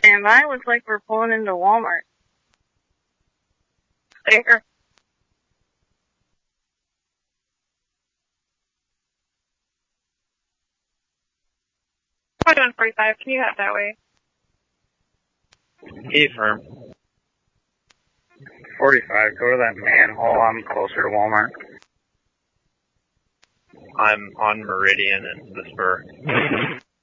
And mine looks like we're pulling into Walmart. There. Probably 145. Can you head that way? E-firm. 45, go to that manhole. I'm closer to Walmart. I'm on Meridian and the Spur.